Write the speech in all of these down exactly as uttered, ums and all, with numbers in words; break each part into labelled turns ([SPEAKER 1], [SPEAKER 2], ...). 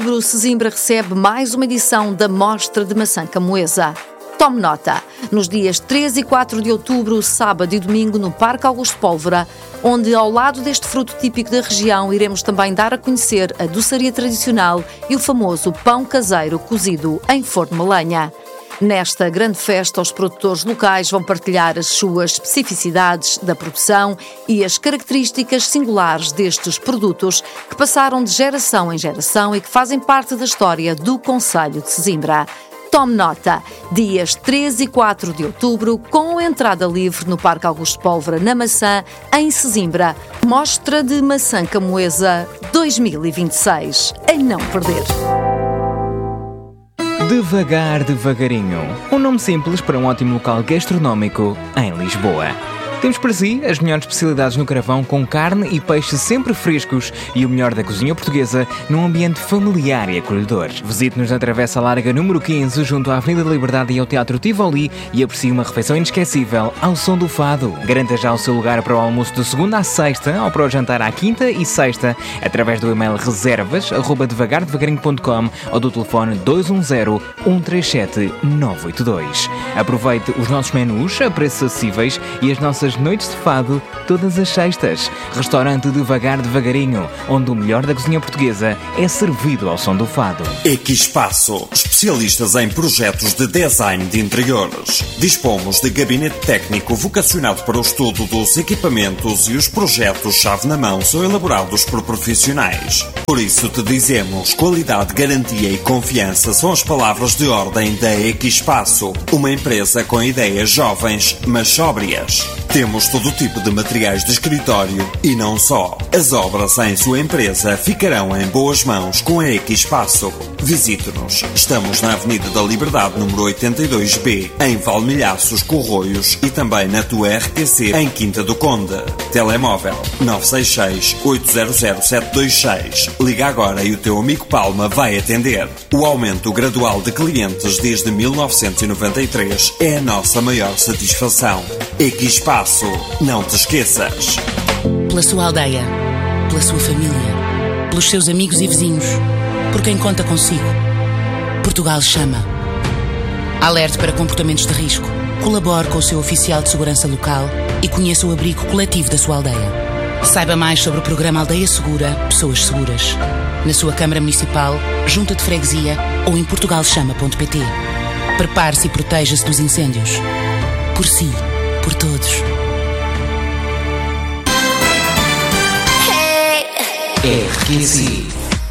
[SPEAKER 1] O Sesimbra recebe mais uma edição da Mostra de Maçã Camõesa. Tome nota, nos dias três e quatro de outubro, sábado e domingo, no Parque Augusto Pólvora, onde ao lado deste fruto típico da região iremos também dar a conhecer a doçaria tradicional e o famoso pão caseiro cozido em forno de lenha. Nesta grande festa, os produtores locais vão partilhar as suas especificidades da produção e as características singulares destes produtos que passaram de geração em geração e que fazem parte da história do concelho de Sesimbra. Tome nota, dias três e quatro de outubro, com entrada livre no Parque Augusto Pólvora, na Maçã, em Sesimbra. Mostra de Maçã Camõesa dois mil e vinte e seis. A não perder.
[SPEAKER 2] Devagar Devagarinho, um nome simples para um ótimo local gastronómico em Lisboa. Temos para si as melhores especialidades no carvão, com carne e peixe sempre frescos e o melhor da cozinha portuguesa num ambiente familiar e acolhedor. Visite-nos na Travessa Larga número quinze, junto à Avenida da Liberdade e ao Teatro Tivoli, e aprecie uma refeição inesquecível ao som do fado. Garanta já o seu lugar para o almoço de segunda à sexta ou para o jantar à quinta e sexta através do e-mail reservas arroba devagar devagarinho ponto com ou do telefone dois um zero, um três sete, nove oito dois. Aproveite os nossos menus a preços acessíveis e as nossas noites de fado todas as sextas. Restaurante Devagar Devagarinho, onde o melhor da cozinha portuguesa é servido ao som do fado.
[SPEAKER 3] Equipaço, especialistas em projetos de design de interiores. Dispomos de gabinete técnico vocacionado para o estudo dos equipamentos, e os projetos chave na mão são elaborados por profissionais. Por isso te dizemos, qualidade, garantia e confiança são as palavras de ordem da Equipaço, uma empresa com ideias jovens, mas sóbrias. Temos todo tipo de materiais de escritório e não só. As obras em sua empresa ficarão em boas mãos com a Equipaço. Visite-nos. Estamos na Avenida da Liberdade, número oitenta e dois B, em Valmilhaços, Corroios, e também na tua R T C, em Quinta do Conde. Telemóvel nove seis seis, oito zero zero, sete dois seis. Liga agora e o teu amigo Palma vai atender. O aumento gradual de clientes desde mil novecentos e noventa e três é a nossa maior satisfação. Equipaço. Não te esqueças.
[SPEAKER 4] Pela sua aldeia, pela sua família, pelos seus amigos e vizinhos, por quem conta consigo. Portugal chama. Alerte para comportamentos de risco. Colabore com o seu oficial de segurança local e conheça o abrigo coletivo da sua aldeia. Saiba mais sobre o programa Aldeia Segura, Pessoas Seguras, na sua Câmara Municipal, Junta de Freguesia ou em portugal chama ponto pt. Prepare-se e proteja-se dos incêndios. Por si, por todos.
[SPEAKER 2] R Q C.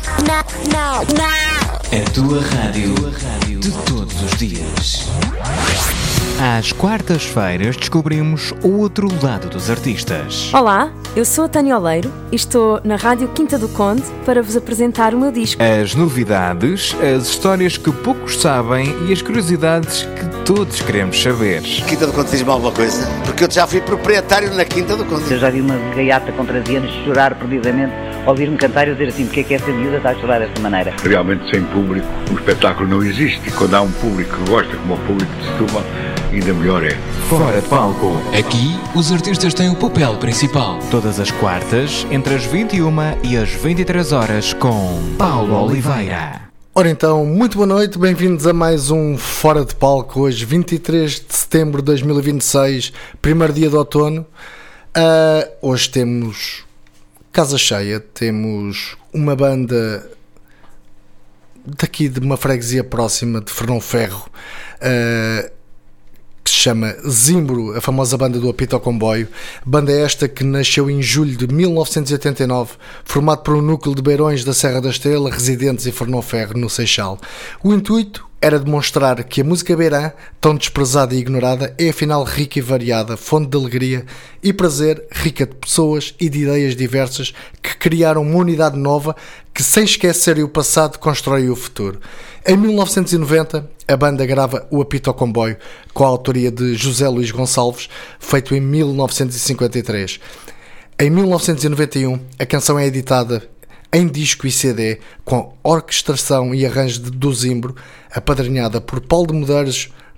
[SPEAKER 2] A tua rádio de todos os dias. Às quartas-feiras descobrimos o outro lado dos artistas.
[SPEAKER 5] Olá, eu sou a Tânia Oleiro e estou na Rádio Quinta do Conde para vos apresentar o meu disco.
[SPEAKER 2] As novidades, as histórias que poucos sabem e as curiosidades que todos queremos saber.
[SPEAKER 6] Quinta do Conde diz-me alguma coisa? Porque eu já fui proprietário na Quinta do Conde.
[SPEAKER 7] Eu já vi uma gaiata com treze anos chorar perdidamente, ouvir-me cantar e dizer assim: porque é que essa miúda está a chorar desta maneira?
[SPEAKER 8] Realmente, sem público, o espetáculo não existe. Quando há um público que gosta, como o público de Setúbal, ainda melhor é.
[SPEAKER 2] Fora de palco.
[SPEAKER 9] Aqui, os artistas têm o papel principal.
[SPEAKER 2] Todas as quartas, entre as vinte e uma e as vinte e três horas, com Paulo Oliveira.
[SPEAKER 10] Ora então, muito boa noite, bem-vindos a mais um Fora de Palco, hoje vinte e três de setembro de dois mil e vinte e seis, primeiro dia de outono. Uh, hoje temos casa cheia, temos uma banda daqui de uma freguesia próxima de Fernão Ferro, uh, que se chama Zimbro, a famosa banda do Apito ao Comboio. Banda esta que nasceu em julho de mil novecentos e oitenta e nove, formado por um núcleo de beirões da Serra da Estrela, residentes em Fernão Ferro, no Seixal. O intuito era demonstrar que a música beirã, tão desprezada e ignorada, é afinal rica e variada, fonte de alegria e prazer, rica de pessoas e de ideias diversas que criaram uma unidade nova que, sem esquecerem o passado, constrói o futuro. Em mil novecentos e noventa, a banda grava O Apito ao Comboio, com a autoria de José Luís Gonçalves, feito em mil novecentos e cinquenta e três. Em mil novecentos e noventa e um, a canção é editada em disco e C D, com orquestração e arranjo do Zimbro, apadrinhada por Paulo de Medeiros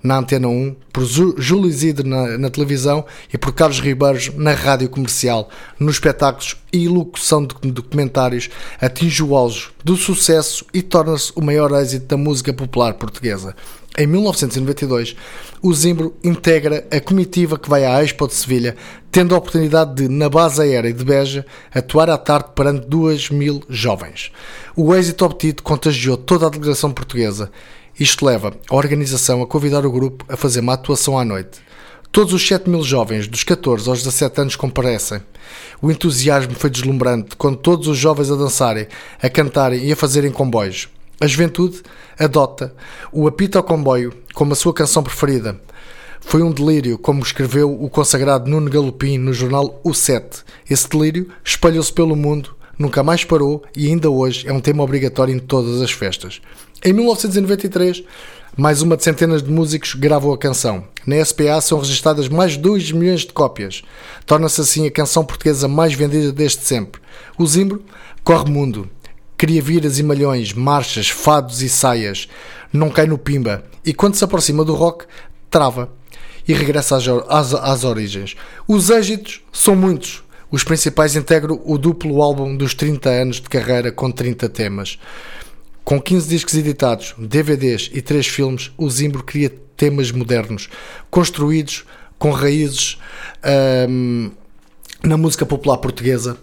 [SPEAKER 10] na Antena um, por Júlio Isidro na, na televisão e por Carlos Ribeiros na rádio comercial. Nos espetáculos e locução de documentários atinge o auge do sucesso e torna-se o maior êxito da música popular portuguesa. Em mil novecentos e noventa e dois, o Zimbro integra a comitiva que vai à Expo de Sevilha, tendo a oportunidade de, na base aérea de Beja, atuar à tarde perante duas mil jovens. O êxito obtido contagiou toda a delegação portuguesa. Isto leva a organização a convidar o grupo a fazer uma atuação à noite. Todos os sete mil jovens, dos catorze aos dezassete anos, comparecem. O entusiasmo foi deslumbrante, com todos os jovens a dançarem, a cantarem e a fazerem comboios. A juventude adota o apito ao comboio como a sua canção preferida. Foi um delírio, como escreveu o consagrado Nuno Galopim no jornal O Sete. Esse delírio espalhou-se pelo mundo, nunca mais parou e ainda hoje é um tema obrigatório em todas as festas. Em mil novecentos e noventa e três, mais uma de centenas de músicos gravam a canção. Na S P A são registadas mais de dois milhões de cópias. Torna-se assim a canção portuguesa mais vendida desde sempre. O Zimbro corre mundo. Cria viras e malhões, marchas, fados e saias. Não cai no pimba. E quando se aproxima do rock, trava. E regressa às, às, às origens. Os êxitos são muitos. Os principais integram o duplo álbum dos trinta anos de carreira com trinta temas. Com quinze discos editados, D V Ds e três filmes, o Zimbro cria temas modernos, construídos com raízes hum, na música popular portuguesa.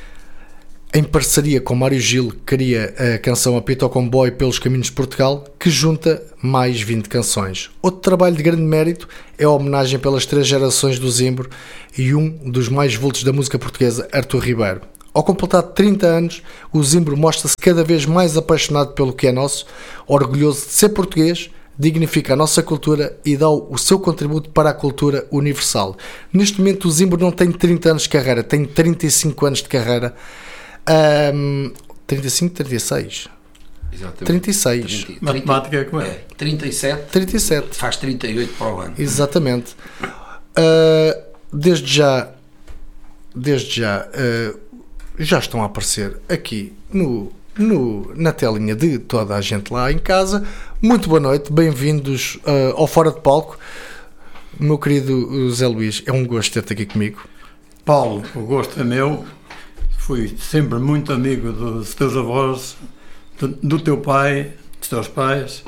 [SPEAKER 10] Em parceria com Mário Gil, cria a canção Apito ao Comboio pelos Caminhos de Portugal, que junta mais vinte canções. Outro trabalho de grande mérito é a homenagem pelas três gerações do Zimbro e um dos mais vultos da música portuguesa, Artur Ribeiro. Ao completar trinta anos, o Zimbro mostra-se cada vez mais apaixonado pelo que é nosso, orgulhoso de ser português, dignifica a nossa cultura e dá o seu contributo para a cultura universal. Neste momento o Zimbro não tem trinta anos de carreira, tem trinta e cinco anos de carreira. Um, trinta e cinco, trinta e seis.
[SPEAKER 11] Exatamente.
[SPEAKER 10] trinta e seis.
[SPEAKER 11] trinta, matemática é como é? é? trinta e sete.
[SPEAKER 10] trinta e sete.
[SPEAKER 11] Faz trinta e oito para o ano.
[SPEAKER 10] Exatamente. Uh, desde já, desde já, uh, já estão a aparecer aqui no, no, na telinha de toda a gente lá em casa. Muito boa noite, bem-vindos uh, ao Fora de Palco. Meu querido Zé Luís, é um gosto ter-te aqui comigo.
[SPEAKER 12] Paulo, o gosto é meu. Fui sempre muito amigo dos teus avós, do, do teu pai, dos teus pais,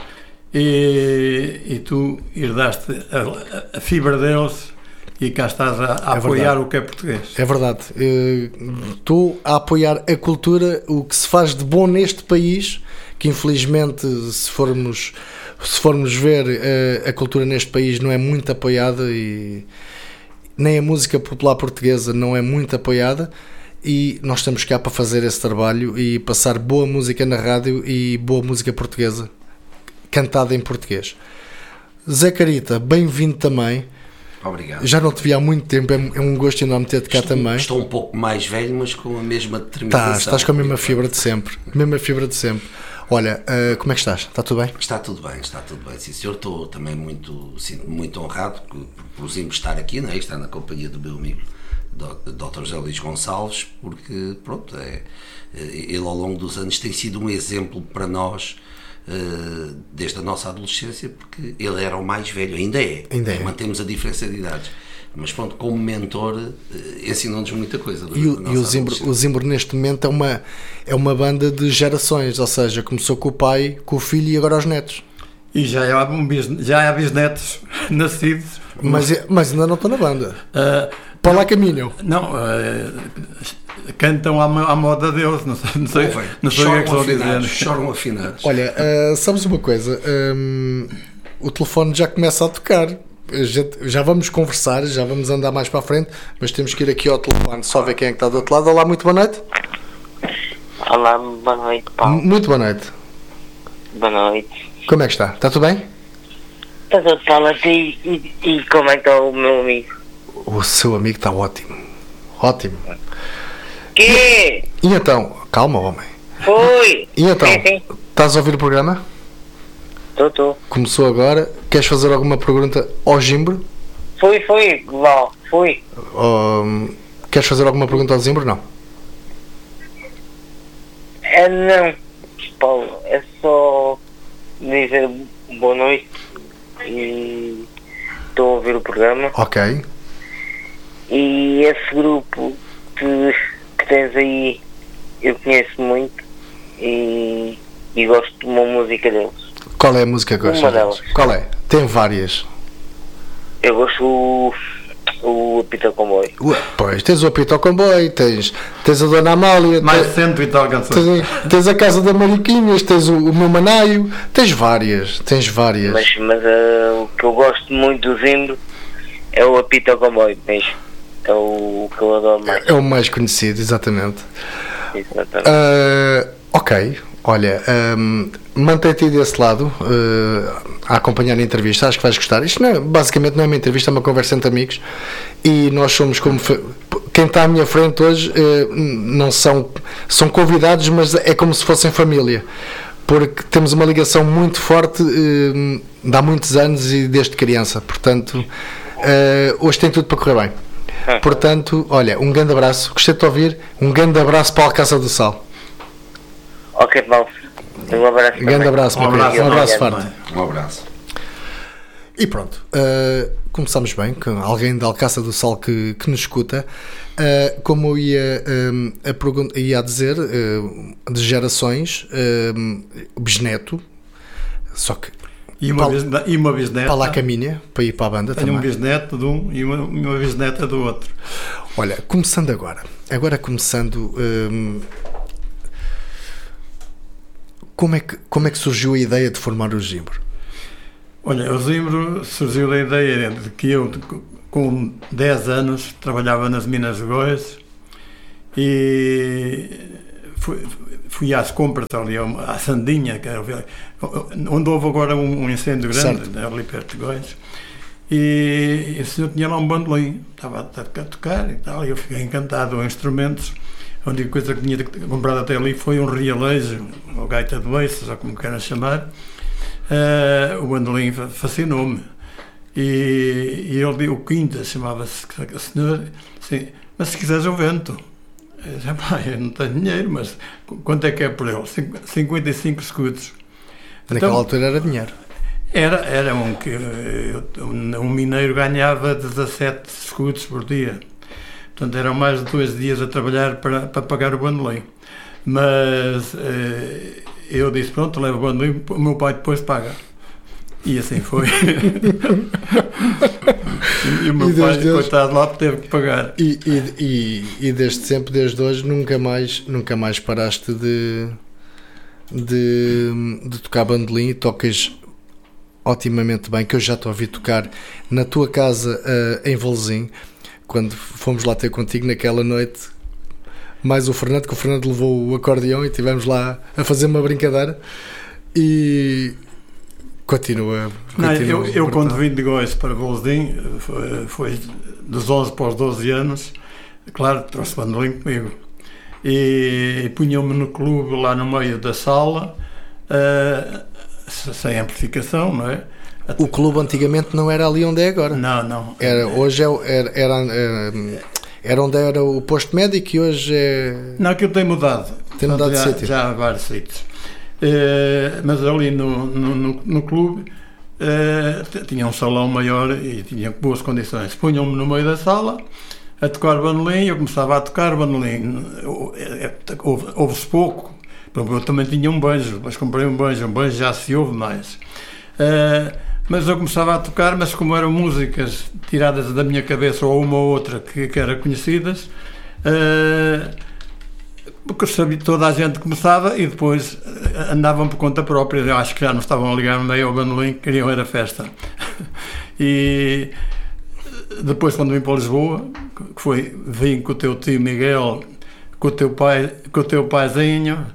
[SPEAKER 12] e, e tu herdaste a, a fibra deles e cá estás a, a é apoiar o que é português.
[SPEAKER 10] É verdade. Estou a apoiar a cultura, o que se faz de bom neste país, que infelizmente, se formos, se formos ver, a cultura neste país não é muito apoiada e nem a música popular portuguesa não é muito apoiada. E nós estamos cá para fazer esse trabalho e passar boa música na rádio e boa música portuguesa cantada em português. Zé Carita, bem-vindo também.
[SPEAKER 11] Obrigado.
[SPEAKER 10] Já não te vi há muito tempo, é um gosto enorme ter-te cá
[SPEAKER 11] estou,
[SPEAKER 10] também.
[SPEAKER 11] Estou um pouco mais velho, mas com a mesma determinação.
[SPEAKER 10] Tá, estás com a mesma fibra de sempre. Mesma fibra de sempre. Olha, uh, como é que estás? Está tudo bem?
[SPEAKER 11] Está tudo bem, está tudo bem. Sim, senhor, estou também muito, sinto-me muito honrado por, por Zimbro estar aqui, não é? Estar na companhia do meu amigo doutor José Luís Gonçalves, porque pronto, é, ele ao longo dos anos tem sido um exemplo para nós desde a nossa adolescência, porque ele era o mais velho, ainda é,
[SPEAKER 10] ainda é.
[SPEAKER 11] Mantemos a diferença de idades, mas pronto, como mentor ensinou-nos muita coisa.
[SPEAKER 10] E, o, e o, Zimbro, o Zimbro neste momento é uma, é uma banda de gerações, ou seja, começou com o pai, com o filho e agora os netos.
[SPEAKER 12] E já há, um bis, já há bisnetos nascidos.
[SPEAKER 10] Mas, mas ainda não estão na banda. Uh, Para lá caminham.
[SPEAKER 12] Não, uh, cantam à, à moda de Deus, não sei, não sei,
[SPEAKER 11] Bom,
[SPEAKER 12] não sei o que é que estão a dizer.
[SPEAKER 11] Choram afinados.
[SPEAKER 10] Olha, uh, sabes uma coisa? Um, o telefone já começa a tocar. Já, já vamos conversar, já vamos andar mais para a frente, mas temos que ir aqui ao telefone, só ver quem é que está do outro lado. Olá, muito boa noite.
[SPEAKER 13] Olá, boa noite, Paulo.
[SPEAKER 10] Muito boa noite.
[SPEAKER 13] Boa noite.
[SPEAKER 10] Como é que está? Está tudo bem?
[SPEAKER 13] Está tudo, Paulo. E, e, e como é que está o meu amigo?
[SPEAKER 10] O seu amigo está ótimo. Ótimo.
[SPEAKER 13] Que?
[SPEAKER 10] E, e então? Calma, homem.
[SPEAKER 13] Foi.
[SPEAKER 10] E então?
[SPEAKER 13] Sim, sim.
[SPEAKER 10] Estás a ouvir o programa?
[SPEAKER 13] Estou, estou.
[SPEAKER 10] Começou agora. Queres fazer alguma pergunta ao Zimbro?
[SPEAKER 13] Fui, fui, Val. Fui.
[SPEAKER 10] Um, queres fazer alguma pergunta ao Zimbro? Não.
[SPEAKER 13] É, não, Paulo. É só dizer boa noite. e estou a ouvir o programa.
[SPEAKER 10] Ok.
[SPEAKER 13] E esse grupo que, que tens aí, eu conheço muito e, e gosto de uma música deles.
[SPEAKER 10] Qual é a música que gostas?
[SPEAKER 13] Uma delas.
[SPEAKER 10] Qual é? Tem várias.
[SPEAKER 13] Eu gosto o, o Apito ao Comboio.
[SPEAKER 10] Ué, pois, tens o Apito ao Comboio, tens, tens a Dona Amália,
[SPEAKER 12] mais
[SPEAKER 10] tens,
[SPEAKER 12] cento e tal canções.
[SPEAKER 10] Tens, tens a Casa da Mariquinhas, tens o, o Meu Manaio, tens várias, tens várias.
[SPEAKER 13] Mas, mas uh, o que eu gosto muito do Zimbro é o Apito ao Comboio mesmo. É o que eu adoro mais.
[SPEAKER 10] É, é o mais conhecido, exatamente.
[SPEAKER 13] Exatamente.
[SPEAKER 10] Uh, ok, olha, um, mantém-te desse lado uh, a acompanhar a entrevista, acho que vais gostar. Isto não é, basicamente não é uma entrevista, é uma conversa entre amigos e nós somos como quem está à minha frente hoje, uh, não são, são convidados, mas é como se fossem família, porque temos uma ligação muito forte uh, de há muitos anos e desde criança, portanto uh, hoje tem tudo para correr bem. Portanto, olha, um grande abraço, gostei de te ouvir, um grande abraço para a Alcácer do Sal.
[SPEAKER 13] Ok, Paulo, um abraço.
[SPEAKER 10] Um grande abraço,
[SPEAKER 12] um abraço,
[SPEAKER 10] um abraço forte.
[SPEAKER 11] Um abraço.
[SPEAKER 10] E pronto, uh, começamos bem com alguém da Alcácer do Sal que, que nos escuta. Uh, como eu ia, um, a pergunta, ia a dizer, uh, de gerações, uh, bisneto, só que.
[SPEAKER 12] E uma,
[SPEAKER 10] para,
[SPEAKER 12] bisneta, e uma bisneta.
[SPEAKER 10] Para lá caminha, para ir para a banda
[SPEAKER 12] tenho
[SPEAKER 10] também.
[SPEAKER 12] um bisneto de um e uma, uma bisneta do outro.
[SPEAKER 10] Olha, começando agora. Agora começando. Hum, como, é que, como é que surgiu a ideia de formar o Zimbro?
[SPEAKER 12] Olha, o Zimbro surgiu da ideia de que eu, com dez anos, trabalhava nas Minas de Góis e fui, fui às compras ali, à Sandinha, que era, onde houve agora um, um incêndio grande, né, ali perto de Góis, e, e o senhor tinha lá um bandolim, estava a, a tocar e tal, e eu fiquei encantado com instrumentos. A única coisa que tinha comprado até ali foi um realejo, ou gaita de beiços, ou como queiram chamar. Uh, o bandolim fascinou-me. E, e ele, o Quinta, chamava-se o senhor, assim, mas se quiseres eu vento. Eu disse, pá, eu não tenho dinheiro, mas quanto é que é por ele? cinquenta e cinco escudos.
[SPEAKER 10] Naquela
[SPEAKER 12] então,
[SPEAKER 10] altura era dinheiro.
[SPEAKER 12] Era, era um que um mineiro ganhava dezassete escudos por dia. Portanto, eram mais de dois dias a trabalhar para, para pagar o bandolim. Mas eh, eu disse, pronto, levo o bandolim, o meu pai depois paga. E assim foi. E o meu e pai, Deus, coitado lá, teve que pagar.
[SPEAKER 10] E, e, e, e desde sempre, desde hoje, nunca mais, nunca mais paraste de, de, de tocar bandolim e tocas otimamente bem, que eu já te ouvi tocar na tua casa uh, em Varzim, quando fomos lá ter contigo naquela noite, mais o Fernando, que o Fernando levou o acordeão e estivemos lá a fazer uma brincadeira e continua, continua
[SPEAKER 12] Não, eu, eu quando vim de Góis para Varzim, foi, foi dos onze para os doze anos, claro, trouxe bandolim comigo e, e punham-me no clube lá no meio da sala, uh, sem amplificação, não é?
[SPEAKER 10] O clube antigamente não era ali onde é agora.
[SPEAKER 12] Não, não.
[SPEAKER 10] Era, hoje é, era, era, era onde era o posto médico e hoje é...
[SPEAKER 12] Não, aquilo tem mudado.
[SPEAKER 10] Tem mudado
[SPEAKER 12] já,
[SPEAKER 10] de sítio.
[SPEAKER 12] Já há vários sítios. Uh, mas ali no, no, no, no clube uh, tinha um salão maior e tinha boas condições. Punham-me no meio da sala a tocar bandolim, eu começava a tocar bandolim. Houve, houve-se pouco. Eu também tinha um banjo, mas comprei um banjo. Um banjo já se ouve mais. Uh, mas eu começava a tocar, mas como eram músicas tiradas da minha cabeça ou uma ou outra que, que eram conhecidas, uh, porque sabia, toda a gente começava e depois andavam por conta própria. Eu acho que já não estavam a ligar meio ao bandolim, queriam era festa. E depois, quando vim para Lisboa, que foi, vim com o teu tio Miguel, com o teu pai, com o teu paizinho,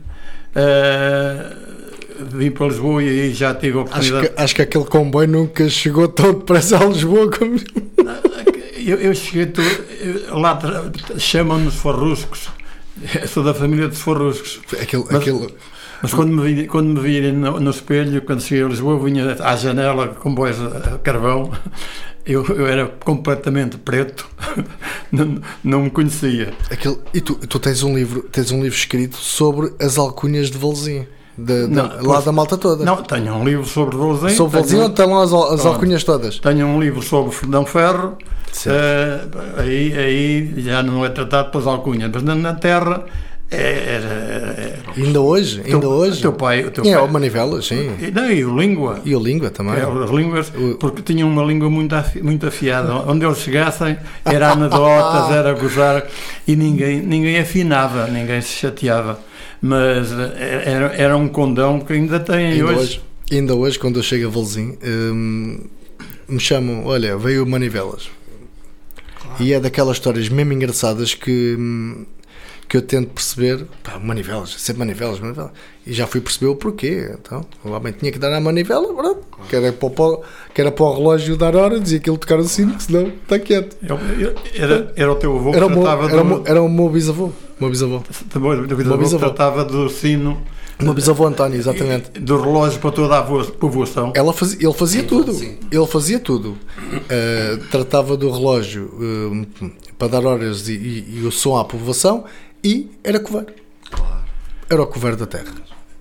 [SPEAKER 12] uh, vim para Lisboa e aí já tive a oportunidade.
[SPEAKER 10] Acho que, acho que aquele comboio nunca chegou tão depressa a Lisboa como...
[SPEAKER 12] eu, eu cheguei tu, eu, lá chamam-nos Farruscos, eu sou da família dos Farruscos.
[SPEAKER 10] Aquilo,
[SPEAKER 12] mas,
[SPEAKER 10] aquilo...
[SPEAKER 12] mas quando me vi, quando me vi no, no espelho, quando cheguei a Lisboa, vinha à janela com comboios a carvão, eu, eu era completamente preto, não, não me conhecia.
[SPEAKER 10] Aquilo, e tu, tu tens um livro, tens um livro escrito sobre as alcunhas de Varzim. De, de,
[SPEAKER 12] Não,
[SPEAKER 10] lá
[SPEAKER 12] pois-
[SPEAKER 10] da malta toda.
[SPEAKER 12] Não, tenho um livro sobre Vouzin.
[SPEAKER 10] Sobre Vouzin, onde estão lá as, as
[SPEAKER 12] Pronto.
[SPEAKER 10] alcunhas todas.
[SPEAKER 12] Tenho um livro sobre Fernão Ferro. eh, aí, aí já não é tratado pelas alcunhas, mas na, na terra é, era. É,
[SPEAKER 10] Ainda hoje, ainda
[SPEAKER 12] teu,
[SPEAKER 10] hoje.
[SPEAKER 12] O teu pai. O teu
[SPEAKER 10] é,
[SPEAKER 12] pai.
[SPEAKER 10] o Manivelas, sim.
[SPEAKER 12] E, não, e o língua.
[SPEAKER 10] E o língua também.
[SPEAKER 12] É, as línguas, porque tinham uma língua muito, afi, muito afiada. Onde eles chegassem, era anedotas, era gozar, e ninguém, ninguém afinava, ninguém se chateava. Mas era, era um condão que ainda tem
[SPEAKER 10] Ainda
[SPEAKER 12] hoje.
[SPEAKER 10] hoje, ainda hoje, quando eu chego a Varzim, hum, me chamam, olha, veio o Manivelas. Claro. E é daquelas histórias mesmo engraçadas que, hum, que eu tento perceber. Pá, Manivelas, sempre Manivelas, Manivelas. E já fui perceber o porquê. Então, o homem tinha que dar à manivela, claro. que, era para o, que era para o relógio dar hora, dizia que ele tocar o sino, senão está quieto.
[SPEAKER 12] Eu, eu, era, era o teu avô que
[SPEAKER 10] era
[SPEAKER 12] tratava
[SPEAKER 10] o meu,
[SPEAKER 12] do...
[SPEAKER 10] era, o, era o meu bisavô. O meu bisavô.
[SPEAKER 12] O meu bisavô tratava do sino.
[SPEAKER 10] O meu bisavô António, exatamente.
[SPEAKER 12] Do relógio para toda a povoação.
[SPEAKER 10] Ela fazia, ele fazia tudo. Ele fazia tudo. Uh, tratava do relógio uh, para dar horas e, e, e o som à povoação e era coveiro. Era o coveiro da terra.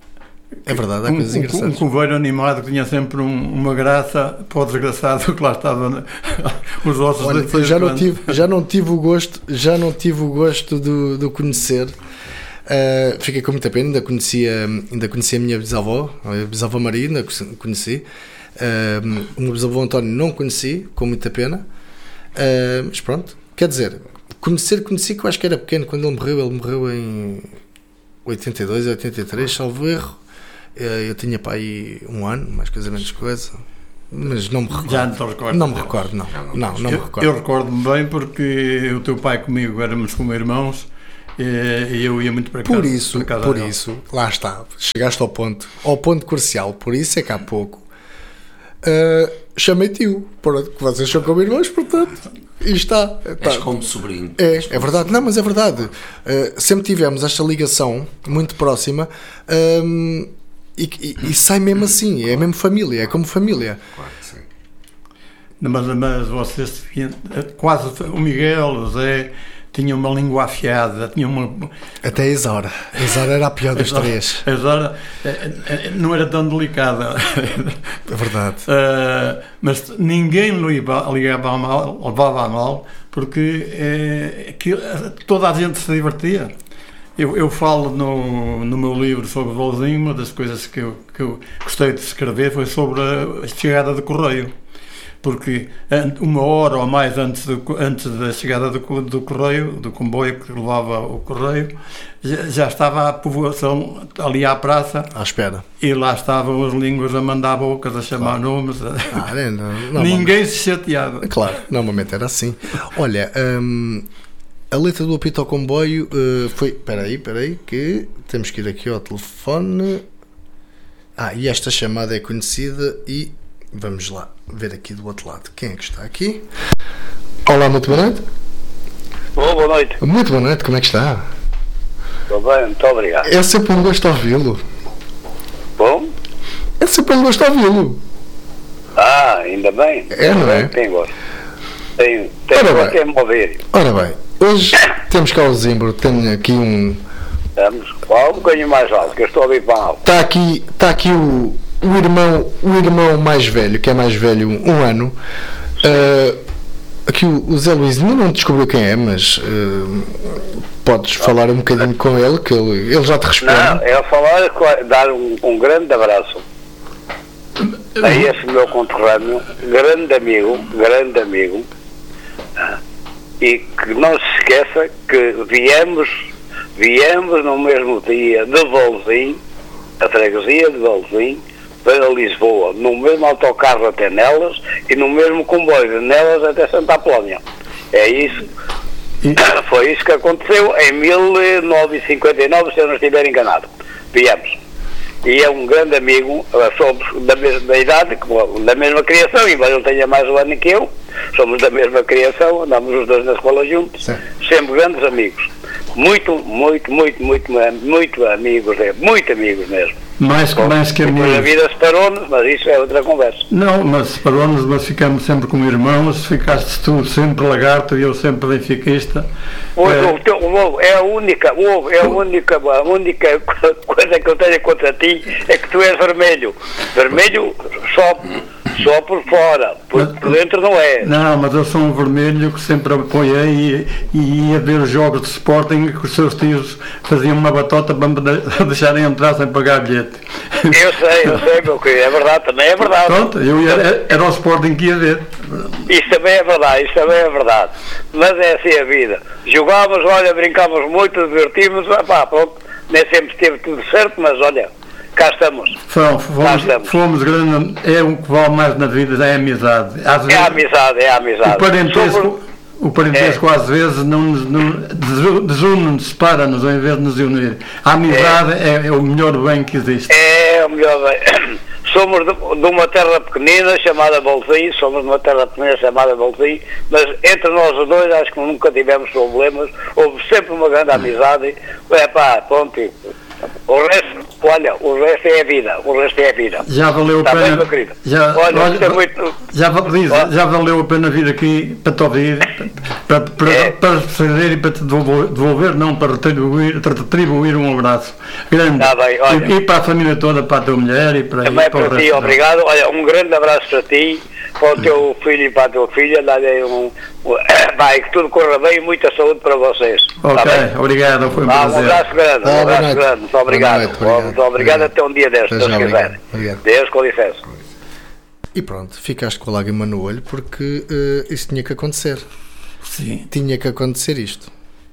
[SPEAKER 10] É verdade, há
[SPEAKER 12] um,
[SPEAKER 10] coisas
[SPEAKER 12] um,
[SPEAKER 10] engraçadas.
[SPEAKER 12] Um coveiro animado que tinha sempre um, uma graça para o desgraçado que lá estava os ossos.
[SPEAKER 10] Olha,
[SPEAKER 12] de
[SPEAKER 10] já não tive, já não tive o gosto, já não tive o gosto de, de conhecer. Uh, fiquei com muita pena, ainda conhecia, ainda conhecia a minha bisavó, a bisavó Maria, ainda conheci. Uh, o meu bisavô António não conheci, com muita pena. Uh, mas pronto, quer dizer, conhecer, conheci que eu acho que era pequeno quando ele morreu. Ele morreu em oitenta e dois, oitenta e três, salvo erro. Uh, eu tinha para aí um ano, mais coisa menos coisa. Mas não me recordo.
[SPEAKER 12] Já não te recordo.
[SPEAKER 10] Não me recordo, não. Não, não me
[SPEAKER 12] eu,
[SPEAKER 10] recordo.
[SPEAKER 12] Eu recordo-me bem porque o teu pai comigo éramos como irmãos. E eu ia muito para casa.
[SPEAKER 10] Por isso,
[SPEAKER 12] casa
[SPEAKER 10] por
[SPEAKER 12] dele.
[SPEAKER 10] isso, lá está, chegaste ao ponto, ao ponto crucial. Por isso é que há pouco uh, chamei tio, porque vocês são como irmãos, portanto, e está.
[SPEAKER 11] És
[SPEAKER 10] tá.
[SPEAKER 11] como sobrinho.
[SPEAKER 10] É, é verdade, não, mas é verdade. Uh, sempre tivemos esta ligação muito próxima um, e, e, e sai mesmo assim, é mesmo família, é como família.
[SPEAKER 11] Claro que sim.
[SPEAKER 12] Mas, mas vocês, quase o Miguel, o Zé. Tinha uma língua afiada, tinha uma...
[SPEAKER 10] Até a Isaura. A Isaura era a pior das três.
[SPEAKER 12] A Isaura não era tão delicada.
[SPEAKER 10] É verdade.
[SPEAKER 12] Uh, mas ninguém ligava a mal, levava a mal, porque é, que, toda a gente se divertia. Eu, eu falo no, no meu livro sobre Vouzin, uma das coisas que eu, que eu gostei de escrever foi sobre a chegada de correio. Porque uma hora ou mais antes, do, antes da chegada do, do correio, do comboio que levava o correio, já, já estava a povoação ali à praça.
[SPEAKER 10] À espera.
[SPEAKER 12] E lá estavam as línguas a mandar bocas, a chamar claro. nomes.
[SPEAKER 10] Ah, não, não,
[SPEAKER 12] Ninguém se chateava.
[SPEAKER 10] Claro, normalmente era assim. Olha, hum, a letra do apito ao comboio uh, foi... Espera aí, espera aí, que temos que ir aqui ao telefone. Ah, e esta chamada é conhecida e... Vamos lá ver aqui do outro lado. Quem é que está aqui? Olá, muito boa noite.
[SPEAKER 14] Olá, boa noite.
[SPEAKER 10] Muito boa noite, como é que está?
[SPEAKER 14] Estou bem, muito obrigado.
[SPEAKER 10] É sempre um gosto ouvi-lo.
[SPEAKER 14] Bom?
[SPEAKER 10] É sempre um gosto ouvi-lo.
[SPEAKER 14] Ah, ainda bem.
[SPEAKER 10] É, não é?
[SPEAKER 14] Tem gosto. Tem, tem gosto de me ouvir.
[SPEAKER 10] Ora bem, hoje temos cá o Zimbro, tenho aqui um...
[SPEAKER 14] Estamos, fala um bocadinho mais alto, que eu estou a ouvir para alto.
[SPEAKER 10] Está aqui, está aqui o... O irmão, o irmão mais velho, que é mais velho um ano, uh, aqui o, o Zé Luís ainda não descobriu quem é, mas uh, podes falar um bocadinho com ele, que ele, ele já te responde.
[SPEAKER 14] Não, é falar, dar um, um grande abraço a esse meu conterrâneo, grande amigo, grande amigo, uh, e que não se esqueça que viemos, viemos no mesmo dia de Vouzin, a freguesia de Vouzin, para Lisboa, no mesmo autocarro até Nelas e no mesmo comboio de Nelas até Santa Apolónia. É isso. E... Foi isso que aconteceu em mil novecentos e cinquenta e nove, se eu não estiver enganado. Viemos. E é um grande amigo, somos da mesma idade, da mesma criação, embora ele tenha mais um ano que eu, somos da mesma criação, andamos os dois na escola juntos, Sim. sempre grandes amigos. Muito, muito, muito, muito, muito amigos, é, muito amigos mesmo.
[SPEAKER 12] Mais,
[SPEAKER 14] Bom,
[SPEAKER 12] mais que amigos.
[SPEAKER 14] A vida separou-nos, mas isso é outra conversa.
[SPEAKER 12] Não, mas separou-nos, mas ficamos sempre como irmãos. Ficaste tu sempre lagarto e eu sempre benfiquista.
[SPEAKER 14] O,
[SPEAKER 12] é...
[SPEAKER 14] o, teu, o, é a única, o, é a única, a única coisa que eu tenho contra ti é que tu és vermelho. Vermelho só, só por fora, por, mas, por dentro não é.
[SPEAKER 12] Não, mas eu sou um vermelho que sempre apoiei e, e ia ver os jogos de Sporting que os seus tios faziam uma batota para me deixarem entrar sem pagar bilhete.
[SPEAKER 14] Eu sei, eu sei, meu querido, é verdade, também é verdade.
[SPEAKER 12] Pronto, eu ia, era, era o Sporting que ia ver.
[SPEAKER 14] Isso também é verdade, isso também é verdade. Mas é assim a vida. Jogávamos, olha, brincávamos muito, divertimos, pá, pronto, nem sempre teve tudo certo, mas olha, cá estamos.
[SPEAKER 12] Fomos,
[SPEAKER 14] cá estamos.
[SPEAKER 12] Fomos grande, é o que vale mais na vida, é a amizade. Às
[SPEAKER 14] vezes, é a amizade, é a amizade.
[SPEAKER 12] O parentesco, Sobre... o parentesco é. às vezes não nos, não, desune-nos, separa-nos ao invés de nos unir. A amizade é. É, é o melhor bem que existe.
[SPEAKER 14] É o melhor bem. Somos de, de uma terra pequenina chamada Bolsei, somos de uma terra pequenina chamada Bolsei, mas entre nós os dois acho que nunca tivemos problemas, houve sempre uma grande amizade. É pá, pronto. O resto, olha, o resto é a vida, o resto é a vida.
[SPEAKER 12] Já valeu a
[SPEAKER 14] Está
[SPEAKER 12] pena.
[SPEAKER 14] Bem, querido?
[SPEAKER 12] Já,
[SPEAKER 14] olha,
[SPEAKER 12] olha,
[SPEAKER 14] é muito...
[SPEAKER 12] já, diz, já valeu a pena vir aqui para te ouvir, para, para, é. para ceder e para te devolver, devolver não, para retribuir, para retribuir um abraço grande.
[SPEAKER 14] Está bem, olha.
[SPEAKER 12] E, e para a família toda, para a tua mulher e para,
[SPEAKER 14] também
[SPEAKER 12] e para,
[SPEAKER 14] para
[SPEAKER 12] o
[SPEAKER 14] ti,
[SPEAKER 12] resto.
[SPEAKER 14] Obrigado. Olha, um grande abraço para ti, para o teu filho e para a tua filha. Dá-lhe um, um, vai, que tudo corra bem e muita saúde para vocês.
[SPEAKER 12] Ok, tá obrigado, foi um
[SPEAKER 14] ah,
[SPEAKER 12] prazer.
[SPEAKER 14] Um abraço grande, um abraço grande. Muito obrigado. Noite, obrigado. Muito obrigado, até um dia deste, se Deus quiser. Deus, com licença.
[SPEAKER 10] E pronto, ficaste com a lágrima no olho porque uh, isto tinha que acontecer.
[SPEAKER 12] Sim.
[SPEAKER 10] Tinha que acontecer isto.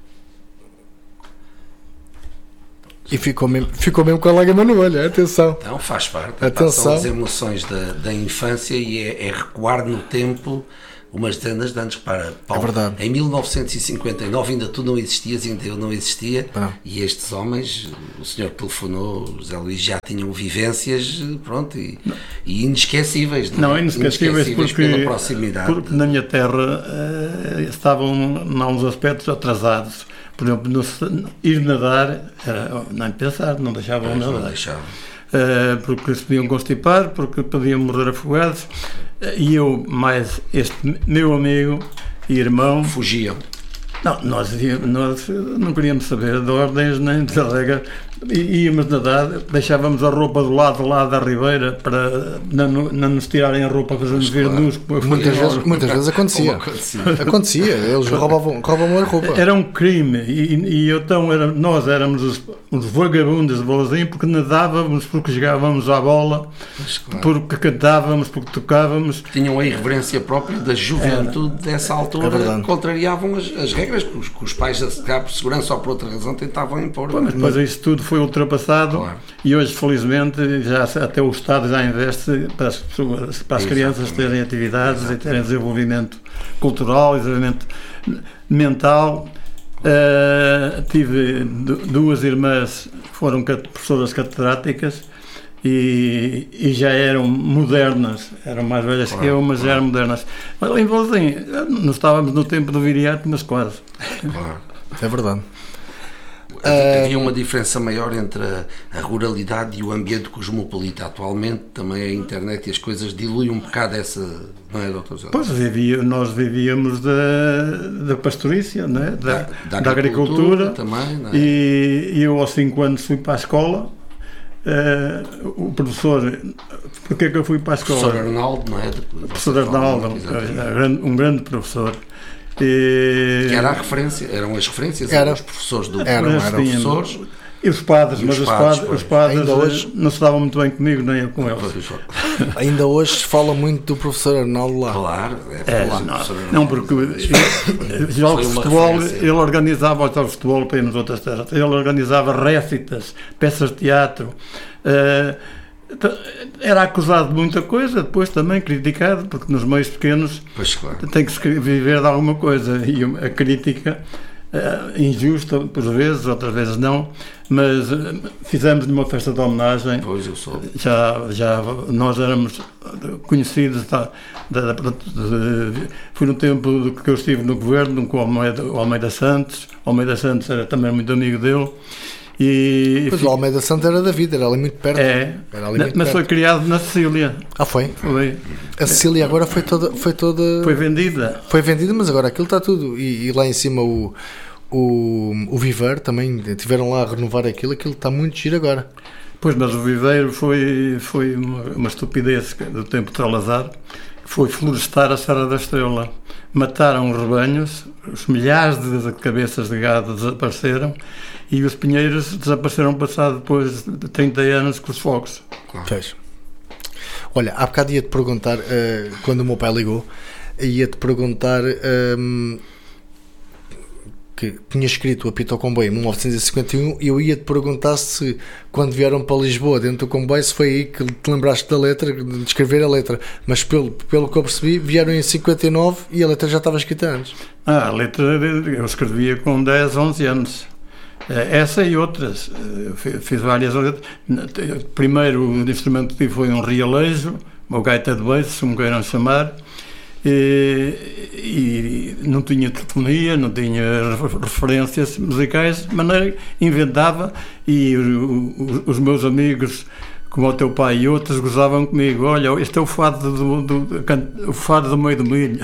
[SPEAKER 10] E ficou mesmo, ficou mesmo com a lágrima no olho, atenção.
[SPEAKER 11] Não, faz parte.
[SPEAKER 10] Atenção.
[SPEAKER 11] São as emoções da, da infância e é, é recuar no tempo umas dezenas de anos. Para Paulo,
[SPEAKER 10] é verdade.
[SPEAKER 11] Em mil novecentos e cinquenta e nove ainda tu não existias, ainda eu não existia.
[SPEAKER 10] Não.
[SPEAKER 11] E estes homens, o senhor que telefonou, o José Luís, já tinham vivências, pronto, e, e inesquecíveis.
[SPEAKER 12] Não, não inesquecíveis,
[SPEAKER 11] inesquecíveis
[SPEAKER 12] porque,
[SPEAKER 11] pela proximidade.
[SPEAKER 12] Porque na minha terra uh, estavam em alguns aspectos atrasados. Por exemplo, no, ir nadar, era, nem pensar, não deixavam
[SPEAKER 11] Mas
[SPEAKER 12] nadar.
[SPEAKER 11] Não deixavam.
[SPEAKER 12] Uh, porque se podiam constipar, porque podiam morrer afogados. Uh, e eu, mais este meu amigo e irmão...
[SPEAKER 11] Fugiam.
[SPEAKER 12] Não, nós, nós não queríamos saber de ordens nem de regras. Íamos nadar, deixávamos a roupa do lado, do lado da ribeira para não, não nos tirarem a roupa, fazendo vir nus.
[SPEAKER 10] Muitas vezes, muitas vezes acontecia. acontecia. acontecia, eles roubavam, roubavam a roupa.
[SPEAKER 12] Era um crime e, e então era, nós éramos os, os vagabundos de Boazinho porque nadávamos, porque jogávamos à bola, claro. Porque cantávamos, porque tocávamos.
[SPEAKER 11] Tinham a irreverência própria da juventude era. Dessa altura, é contrariavam as, as regras que os, que os pais, a por segurança ou por outra razão, tentavam impor.
[SPEAKER 12] Pô, mas depois isso tudo foi ultrapassado, claro. E hoje felizmente já até o Estado já investe para as pessoas, para as crianças terem atividades Exatamente. E terem desenvolvimento cultural, desenvolvimento mental. Uh, tive duas irmãs que foram professoras catedráticas e, e já eram modernas, eram mais velhas claro, que eu, mas claro. Já eram modernas. Mas em Valzinho, não estávamos no tempo do viriato, mas quase.
[SPEAKER 10] Claro. É verdade.
[SPEAKER 11] Havia uma diferença maior entre a, a ruralidade e o ambiente cosmopolita. Atualmente também a internet e as coisas diluem um bocado essa, não é, doutor José?
[SPEAKER 12] Pois, vivia, nós vivíamos da, da pastorícia, não é? da, da, da, da agricultura, agricultura
[SPEAKER 11] também, não é?
[SPEAKER 12] E, e eu aos cinco anos fui para a escola. Uh, o professor, porque é que eu fui para a escola?
[SPEAKER 11] Professor Arnaldo, não é?
[SPEAKER 12] O professor Arnaldo, um, um grande professor. E...
[SPEAKER 11] Que era a referência, eram as referências,
[SPEAKER 10] era,
[SPEAKER 11] eram os professores do
[SPEAKER 10] eram, eram professores.
[SPEAKER 12] E os padres,
[SPEAKER 10] e
[SPEAKER 12] mas
[SPEAKER 10] os
[SPEAKER 12] os
[SPEAKER 10] padres,
[SPEAKER 12] padres, os padres
[SPEAKER 10] ainda hoje,
[SPEAKER 12] não se davam muito bem comigo, nem eu com eles.
[SPEAKER 10] Ainda hoje se fala muito do professor Arnaldo lá.
[SPEAKER 11] Claro, é,
[SPEAKER 12] é,
[SPEAKER 11] lá,
[SPEAKER 12] não, não, porque jogos de futebol, ele organizava os jogos de futebol para ir nas outras terras, ele organizava récitas, peças de teatro. Uh, Era acusado de muita coisa, depois também criticado, porque nos meios pequenos
[SPEAKER 11] pois, claro.
[SPEAKER 12] Tem que se viver de alguma coisa e a crítica uh, injusta, por vezes, outras vezes não, mas uh, fizemos uma festa de homenagem.
[SPEAKER 11] Pois eu sou.
[SPEAKER 12] Já, já nós éramos conhecidos, da, da, da, de, foi no tempo que eu estive no governo com o Almeida, o Almeida Santos, o Almeida Santos era também muito amigo dele. E,
[SPEAKER 10] pois o Almeida Santo era da vida, era ali muito perto.
[SPEAKER 12] É,
[SPEAKER 10] era ali
[SPEAKER 12] na,
[SPEAKER 10] muito
[SPEAKER 12] mas
[SPEAKER 10] perto.
[SPEAKER 12] foi criado na Sicília.
[SPEAKER 10] Ah, foi?
[SPEAKER 12] Foi.
[SPEAKER 10] A Sicília agora foi toda, foi toda...
[SPEAKER 12] Foi vendida.
[SPEAKER 10] Foi vendida, mas agora aquilo está tudo. E, e lá em cima o, o, o Viver também, tiveram lá a renovar aquilo, aquilo está muito giro agora.
[SPEAKER 12] Pois, mas o Viveiro foi, foi uma, uma estupidez do tempo de Salazar, foi florestar a Serra da Estrela. Mataram os rebanhos, os milhares de cabeças de gado desapareceram e os pinheiros desapareceram passado depois de trinta anos com os fogos.
[SPEAKER 10] Pois. Olha, há bocado ia-te perguntar, uh, quando o meu pai ligou, ia-te perguntar um, que tinha escrito o Apito ao Comboio em mil novecentos e cinquenta e um e eu ia-te perguntar se quando vieram para Lisboa dentro do comboio se foi aí que te lembraste da letra, de escrever a letra, mas pelo, pelo que eu percebi vieram em cinquenta e nove e a letra já estava escrita antes.
[SPEAKER 12] Ah, a letra eu escrevia com dez, onze anos. Essa e outras. Fiz várias letras. Primeiro o instrumento que tive foi um realejo, uma gaita de beijo, se me queiram chamar. E, e não tinha telefonia, não tinha referências musicais, de maneira que inventava e o, o, os meus amigos, como o teu pai e outros, gozavam comigo. Olha, este é o fado do, do, do, o fado do meio do milho.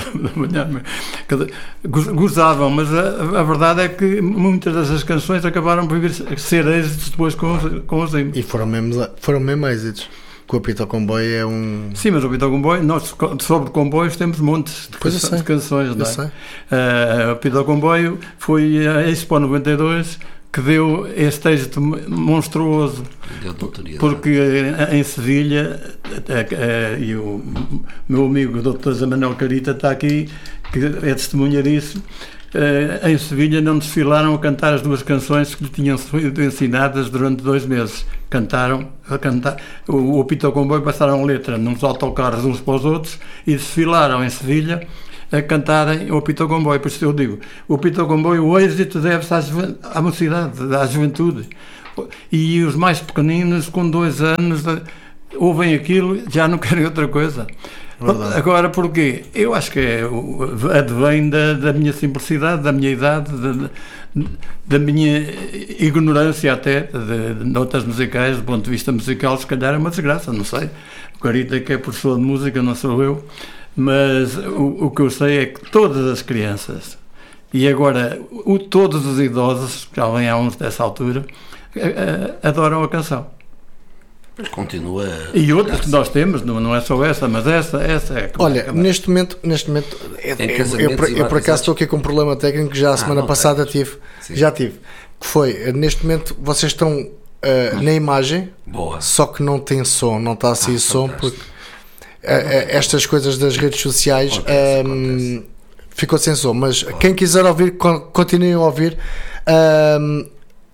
[SPEAKER 12] Gozavam, mas a, a verdade é que muitas dessas canções acabaram por ser êxitos depois com, com os hinos.
[SPEAKER 10] E foram mesmo, foram mesmo êxitos. O Apito ao Comboio é um...
[SPEAKER 12] Sim, mas o Apito ao Comboio, nós sobre comboios temos montes de,
[SPEAKER 10] pois
[SPEAKER 12] canções, de canções, não é?
[SPEAKER 10] Sei.
[SPEAKER 12] Uh, o Apito ao Comboio foi a Expo noventa e dois que deu este êxito monstruoso, porque em Sevilha, e o meu amigo doutor José Manuel Carita está aqui, que é testemunha disso. Uh, em Sevilha não desfilaram a cantar as duas canções que lhe tinham sido ensinadas durante dois meses. Cantaram, a cantar, o, o Apito ao Comboio passaram letra nos autocarros uns para os outros e desfilaram em Sevilha a cantarem o Apito ao Comboio. Por isso eu digo, o Apito ao Comboio, o êxito deve-se à, à mocidade, à juventude. E os mais pequeninos, com dois anos, ouvem aquilo, já não querem outra coisa. Verdade. Agora, porquê? Eu acho que é, advém da, da minha simplicidade, da minha idade, da, da minha ignorância até, de, de notas musicais, do ponto de vista musical, se calhar é uma desgraça, não sei. O Carita que é professor de música, não sou eu, mas o, o que eu sei é que todas as crianças, e agora o, todos os idosos, já vêm há uns dessa altura, a, a, adoram a canção.
[SPEAKER 11] Mas continua.
[SPEAKER 12] E outras que nós temos, não, não é só essa, mas essa, essa é.
[SPEAKER 10] Olha, é neste momento, neste momento, eu, eu, eu, eu por acaso estou aqui com um problema técnico que já a semana ah, passada tive, Sim. já tive, que foi, neste momento vocês estão uh, na imagem,
[SPEAKER 11] Boa.
[SPEAKER 10] Só que não tem som, não está a sair ah, som, porque uh, uh, estas coisas das redes sociais acontece, um, acontece. Ficou sem som, mas Boa. Quem quiser ouvir, continuem a ouvir, um,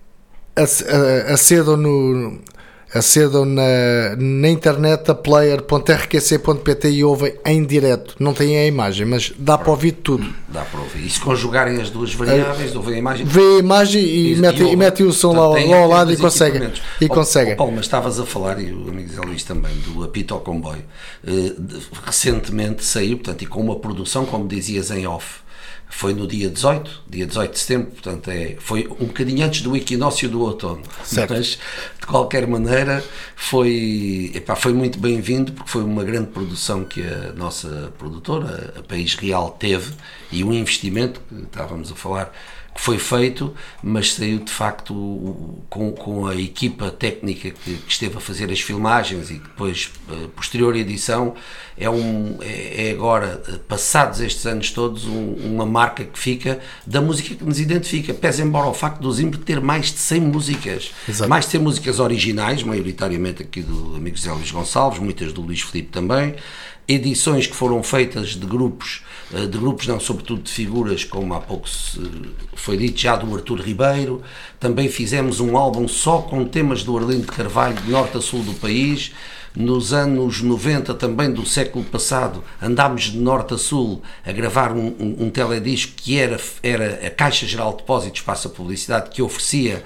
[SPEAKER 10] acedam no... acedam na, na internet a player ponto r q c ponto p t e ouvem em direto, não têm a imagem, mas dá para ouvir tudo.
[SPEAKER 11] Dá para ouvir. E se conjugarem as duas variáveis, ouvem a imagem,
[SPEAKER 10] vê a imagem e, e, mete, e, e mete o som lá, lá ao lado e conseguem. E
[SPEAKER 11] oh,
[SPEAKER 10] conseguem.
[SPEAKER 11] Oh, Paulo, mas estavas a falar, e o amigo Zé Luís também, do Apito ao Comboio. Uh, de, recentemente saiu, portanto, e com uma produção, como dizias em off, foi no dia dezoito, dia dezoito de setembro, portanto é, foi um bocadinho antes do equinócio do outono,
[SPEAKER 10] certo.
[SPEAKER 11] Mas de qualquer maneira foi, epá, foi muito bem-vindo, porque foi uma grande produção que a nossa produtora, a País Real, teve, e um investimento que estávamos a falar que foi feito, mas saiu de facto com, com a equipa técnica que, que esteve a fazer as filmagens e depois a posterior edição, é, um, é, é agora, passados estes anos todos, um, uma marca que fica da música que nos identifica, pese embora o facto do Zimbro ter mais de cem músicas,
[SPEAKER 10] Exato.
[SPEAKER 11] mais de cem músicas originais, maioritariamente aqui do amigo José Luís Gonçalves, muitas do Luís Filipe também, edições que foram feitas de grupos, de grupos não, sobretudo de figuras, como há pouco foi dito já, do Artur Ribeiro. Também fizemos um álbum só com temas do Arlindo de Carvalho, de norte a sul do país. Nos anos noventa, também do século passado, andámos de norte a sul a gravar um, um, um teledisco que era, era a Caixa Geral de Depósitos, passa a publicidade, que oferecia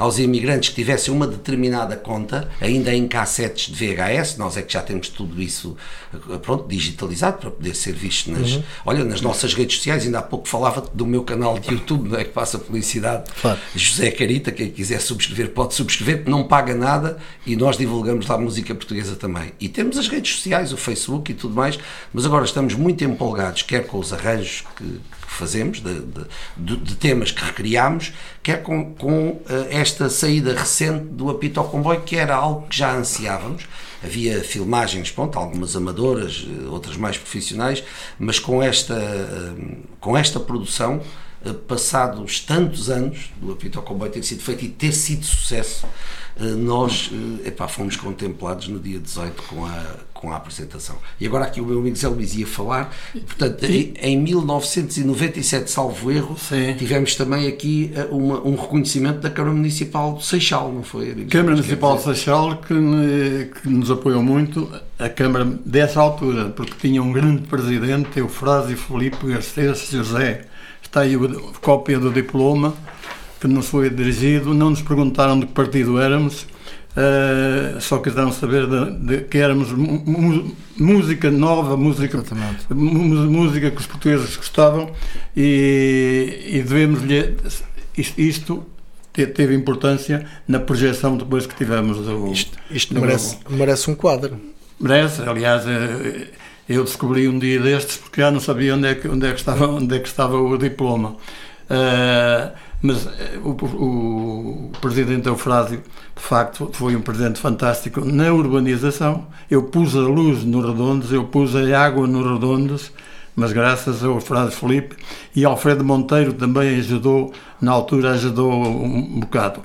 [SPEAKER 11] aos imigrantes que tivessem uma determinada conta, ainda em cassetes de V H S, nós é que já temos tudo isso, pronto, digitalizado para poder ser visto nas, uhum. olha, nas nossas redes sociais. Ainda há pouco falava do meu canal de YouTube, não é, que passa publicidade, claro. José Carita, quem quiser subscrever pode subscrever, não paga nada e nós divulgamos lá música portuguesa também. E temos as redes sociais, o Facebook e tudo mais, mas agora estamos muito empolgados, quer com os arranjos que, que fazemos, de, de, de temas que recriámos, quer com, com uh, esta saída recente do Apito ao Comboio, que era algo que já ansiávamos. Havia filmagens, pronto, algumas amadoras, outras mais profissionais, mas com esta, uh, com esta produção, uh, passados tantos anos do Apito ao Comboio ter sido feito e ter sido sucesso, uh, nós uh, epá, fomos contemplados no dia dezoito com a com a apresentação. E agora aqui o meu amigo Zé Luís ia falar, portanto, em, em mil novecentos e noventa e sete, salvo erro, sim, tivemos também aqui uma, um reconhecimento da Câmara Municipal de Seixal, não foi? Amigo?
[SPEAKER 12] Câmara Municipal de Seixal que, que nos apoiou muito, a Câmara dessa altura, porque tinha um grande presidente, Eufrásio Filipe Garcês José. Está aí a cópia do diploma que nos foi dirigido, não nos perguntaram de que partido éramos. Uh, só quiseram saber de, de, que éramos música nova, música, música que os portugueses gostavam e, e devemos-lhe isto, isto te, teve importância na projeção depois que tivemos do,
[SPEAKER 10] isto, isto do merece, merece um quadro.
[SPEAKER 12] Merece, aliás, eu descobri um dia destes porque já não sabia onde é que, onde é que, estava, onde é que estava o diploma. Uh, mas o, o, o presidente Eufrásio, de facto, foi um presidente fantástico na urbanização. Eu pus a luz no Redondos, eu pus a água no Redondos, mas graças ao Eufrásio Filipe, e Alfredo Monteiro também ajudou, na altura ajudou um, um bocado.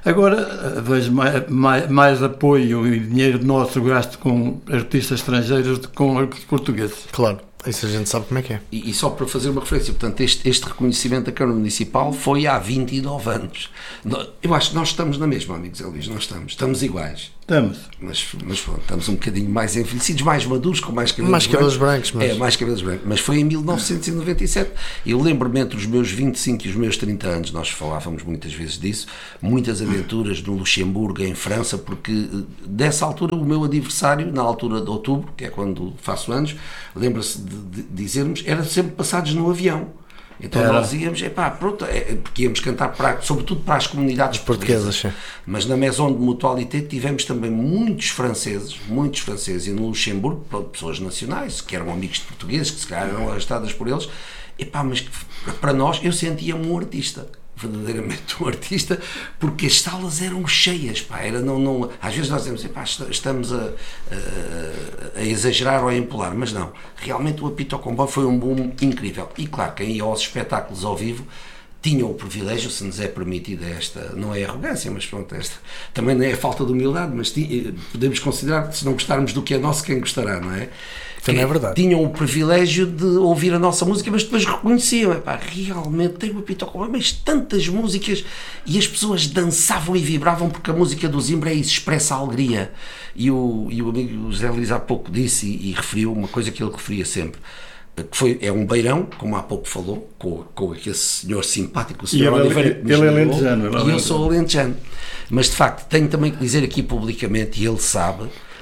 [SPEAKER 12] Agora vejo mais, mais, mais apoio e dinheiro nosso gasto com artistas estrangeiros do que com os portugueses.
[SPEAKER 10] Claro. Isso a gente sabe como é que é.
[SPEAKER 11] E, e só para fazer uma referência, portanto, este, este reconhecimento da Câmara Municipal foi há vinte e nove anos. Eu acho que nós estamos na mesma, amigos Luís, nós estamos, estamos iguais.
[SPEAKER 12] Estamos.
[SPEAKER 11] Mas, mas pronto, estamos um bocadinho mais envelhecidos, mais maduros, com mais cabelos
[SPEAKER 10] mais
[SPEAKER 11] brancos.
[SPEAKER 10] cabelos brancos. Mas...
[SPEAKER 11] É, mais cabelos brancos. Mas foi em mil novecentos e noventa e sete. Eu lembro-me entre os meus vinte e cinco e os meus trinta anos, nós falávamos muitas vezes disso, muitas aventuras no Luxemburgo, em França, porque dessa altura o meu aniversário, na altura de outubro, que é quando faço anos, lembra-se de, de dizermos, era sempre passados no avião. Então era. Nós íamos, epá, pronto, é, porque íamos cantar para, sobretudo para as comunidades portuguesas, portuguesas mas na Maison de Mutualité tivemos também muitos franceses, muitos franceses, e no Luxemburgo, pessoas nacionais, que eram amigos de portugueses, que se calhar eram arrastadas por eles, epá, mas para nós, eu sentia-me um artista, verdadeiramente um artista, porque as salas eram cheias, pá, era não, não, às vezes nós dizemos, epá, estamos a, a, a exagerar ou a empolar, mas não, realmente o Apito ao Comboio foi um boom incrível, e claro, quem ia aos espetáculos ao vivo tinha o privilégio, se nos é permitida esta, não é arrogância, mas pronto, esta também não é falta de humildade, mas tinha, podemos considerar que se não gostarmos do que é nosso, quem gostará, não é?
[SPEAKER 10] Também é verdade.
[SPEAKER 11] Tinham o privilégio de ouvir a nossa música, mas depois reconheciam, epá, realmente tem o Apito ao Comboio, mas tantas músicas, e as pessoas dançavam e vibravam porque a música do Zimbra é isso, expressa a alegria. E o, e o amigo José Luís há pouco disse e, e referiu uma coisa que ele referia sempre, que foi, é um beirão, como há pouco falou, com, com aquele senhor simpático, o senhor Oliveira,
[SPEAKER 12] ele é alentejano,
[SPEAKER 11] e eu sou alentejano, mas de facto tenho também que dizer aqui publicamente, e ele sabe,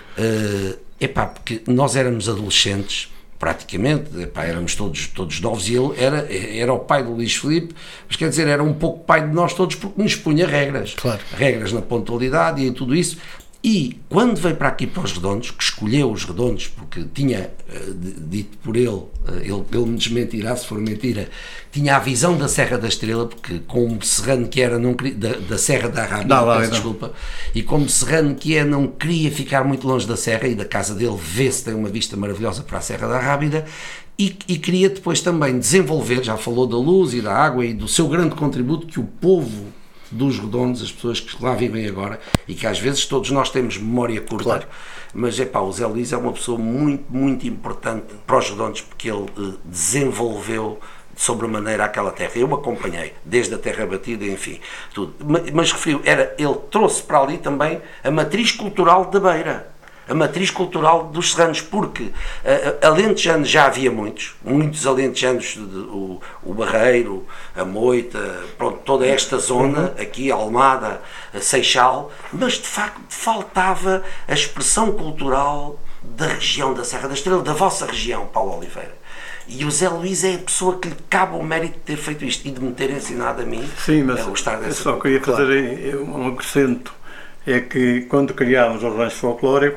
[SPEAKER 11] uh, epá, porque nós éramos adolescentes praticamente, epá, éramos todos, todos novos, e ele era, era o pai do Luís Filipe, mas quer dizer, era um pouco pai de nós todos porque nos punha regras,
[SPEAKER 10] claro.
[SPEAKER 11] Regras na pontualidade e em tudo isso. E quando veio para aqui para os Redondos, que escolheu os Redondos, porque tinha, uh, dito por ele, uh, ele, ele me desmentirá se for mentira, tinha a visão da Serra da Estrela, porque como serrano que era, não queria, da, da Serra da Rábida,
[SPEAKER 12] lá,
[SPEAKER 11] peço desculpa, e como serrano que é, não queria ficar muito longe da Serra, e da casa dele vê-se, tem uma vista maravilhosa para a Serra da Rábida, e, e queria depois também desenvolver, já falou da luz e da água e do seu grande contributo que o povo dos Redondos, as pessoas que lá vivem agora, e que às vezes todos nós temos memória curta, claro. Mas é pá, o Zé Luís é uma pessoa muito, muito importante para os Redondos, porque ele uh, desenvolveu de sobremaneira aquela terra. Eu acompanhei, desde a terra batida, enfim, tudo. Mas, mas referiu, era, ele trouxe para ali também a matriz cultural da Beira. a matriz cultural dos serranos, porque uh, alentejanos já havia muitos, muitos alentejanos, de, de, o, o Barreiro, a Moita, pronto, toda esta zona, uhum. aqui Almada, a Seixal, mas de facto faltava a expressão cultural da região da Serra da Estrela, da vossa região, Paulo Oliveira. E o Zé Luís é a pessoa que lhe cabe o mérito de ter feito isto e de me ter ensinado a mim.
[SPEAKER 12] Sim, mas
[SPEAKER 11] a gostar dessa
[SPEAKER 12] eu só queria
[SPEAKER 11] claro.
[SPEAKER 12] fazer um acrescento. É que quando criámos o rancho folclórico,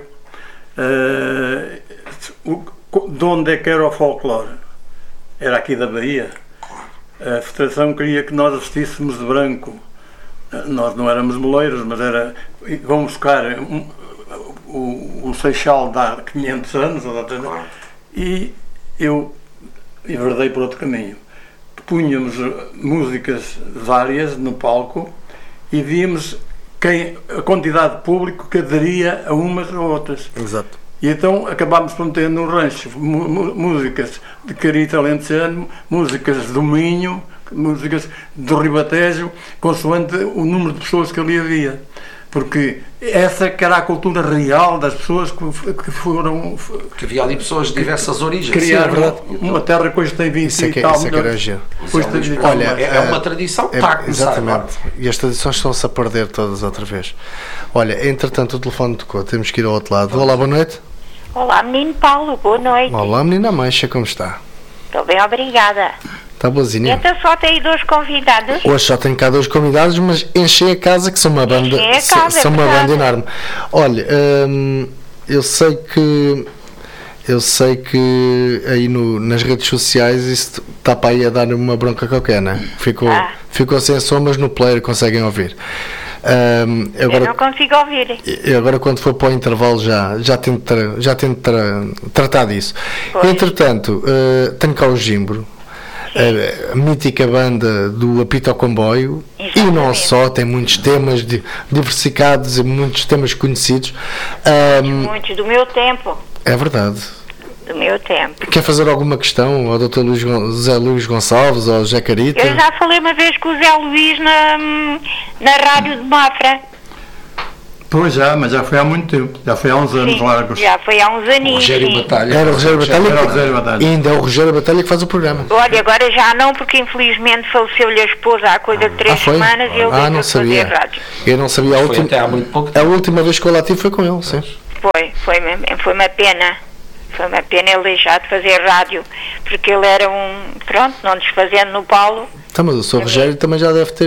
[SPEAKER 12] uh, de onde é que era o folclore? Era aqui da Bahia. A Federação queria que nós vestíssemos de branco. Nós não éramos moleiros, mas era. Vamos buscar um, o, o Seixal de há quinhentos anos, e eu enverdei por outro caminho. Punhamos músicas várias no palco e víamos quem, a quantidade de público que aderia a umas ou outras.
[SPEAKER 10] Exato.
[SPEAKER 12] E então acabámos por meter no rancho músicas de Carita Alentejano, músicas do Minho, músicas do Ribatejo, consoante o número de pessoas que ali havia. Porque essa que era a cultura real das pessoas que, que foram...
[SPEAKER 11] Que havia ali pessoas de diversas origens.
[SPEAKER 12] Criar Sim, uma, uma terra que hoje tem vinte
[SPEAKER 10] é que,
[SPEAKER 12] e tal
[SPEAKER 10] milhões.
[SPEAKER 12] É
[SPEAKER 10] Olha,
[SPEAKER 11] é, é uma tradição que
[SPEAKER 10] é,
[SPEAKER 11] está a começar.
[SPEAKER 10] Exatamente. E as tradições estão-se a perder todas outra vez. Olha, entretanto o telefone tocou, temos que ir ao outro lado. Olá, boa noite.
[SPEAKER 15] Olá, menino Paulo, boa noite.
[SPEAKER 10] Olá, menina Mancha, como está?
[SPEAKER 15] Estou bem, obrigada.
[SPEAKER 10] Está boazinha?
[SPEAKER 15] Então só tem dois convidados?
[SPEAKER 10] Hoje só tenho cá dois convidados, mas enchem a casa, que são uma banda,
[SPEAKER 15] a casa,
[SPEAKER 10] são
[SPEAKER 15] é
[SPEAKER 10] uma banda enorme. Olha, hum, eu sei que eu sei que aí no, nas redes sociais isso está para aí a dar uma bronca qualquer, não é? Ficou, ah. ficou sem som, mas no player conseguem ouvir. Um, agora,
[SPEAKER 15] eu não consigo ouvir.
[SPEAKER 10] E agora quando for para o intervalo já, já tento, tra, já tento tra, tratar disso. Pois. Entretanto, uh, tenho cá o Gimbro. A, a mítica banda do Apito ao Comboio. Exatamente. E não só, tem muitos temas de, diversificados e muitos temas conhecidos. Um,
[SPEAKER 15] muitos, do meu tempo.
[SPEAKER 10] É verdade.
[SPEAKER 15] Do meu tempo.
[SPEAKER 10] Quer fazer alguma questão ao doutor Luís, Zé Luís Gonçalves ou ao José Carita?
[SPEAKER 15] Eu já falei uma vez com o Zé Luís na, na rádio de Mafra.
[SPEAKER 12] Pois já, mas já foi há muito tempo, já foi há uns anos
[SPEAKER 15] sim,
[SPEAKER 12] largos.
[SPEAKER 15] Já foi há uns aninhos.
[SPEAKER 11] Rogério
[SPEAKER 15] sim.
[SPEAKER 11] Batalha.
[SPEAKER 10] Era o Rogério Batalha.
[SPEAKER 12] Era o Rogério Batalha.
[SPEAKER 10] E ainda é o Rogério Batalha que faz o programa.
[SPEAKER 15] Olha, agora já não, porque infelizmente faleceu-lhe a esposa há coisa de três
[SPEAKER 10] ah,
[SPEAKER 15] semanas e ele
[SPEAKER 10] ah, não sabia.
[SPEAKER 15] fazer rádio.
[SPEAKER 10] Eu não sabia. A, ultim... a última vez que eu lá tive foi com ele, sim.
[SPEAKER 15] Foi, foi, foi uma pena. Foi uma pena ele deixar de fazer rádio, porque ele era um, pronto, não desfazendo no Paulo.
[SPEAKER 10] Tá, mas o seu Rogério também já deve ter